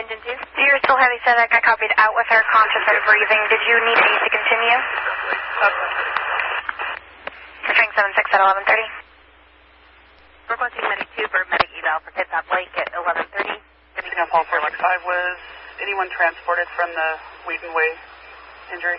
engine 2. You're still heavy SEDEC. I copied out with her, conscious and breathing. Did you need me to continue? String 76 at 11:30. Requesting medic 2 for medic eval for Kitsap Lake at 11:30. Signal Paul 465, was anyone transported from the Wheaton Way injury?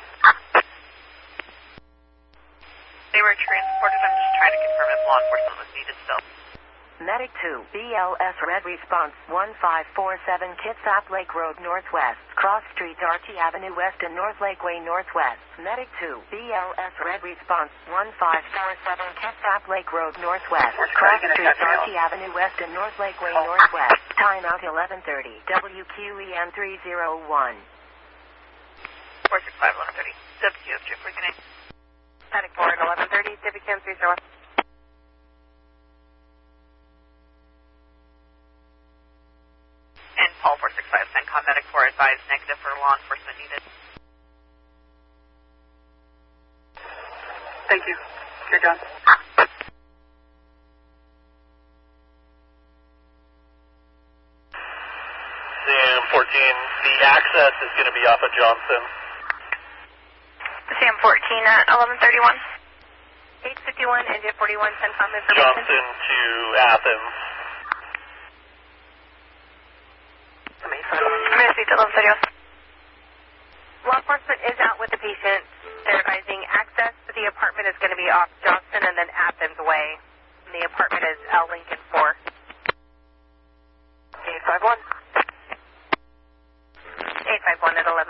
They were transported. I'm just trying to confirm if law enforcement was needed still. Medic 2, BLS Red Response 1547 Kitsap Lake Road Northwest, Cross Street, Darty Avenue West and North Lakeway Northwest. Medic 2, BLS Red Response 1547 Kitsap Lake Road Northwest, Cross Street, Darty Avenue West and North Lakeway Northwest. Timeout 11:30. WQEN 301. 465, 11:30. WQFJ, freaking Medic 4 at 11:30. WQM 301. And Paul 465, CENTCOM medic 4 advised negative for law enforcement needed. Thank you. You're done. Sam 14, the access is going to be off of Johnson. Sam 14 at 11:31. 851, engine 41, CENTCOM information. Johnson to Athens. Mercy to 11:31. Law enforcement is out with the patient. They're advising access to the apartment is going to be off Johnson and then Athens Way. And the apartment is L Lincoln 4. 851. 851 at 11:30.